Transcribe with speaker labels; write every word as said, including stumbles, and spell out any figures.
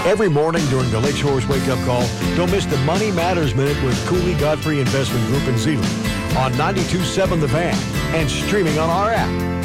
Speaker 1: Every morning during the Lake Shores Wake Up Call, don't miss the Money Matters Minute with Cooley Godfrey Investment Group in Zeeland on ninety-two point seven The Fan and streaming on our app.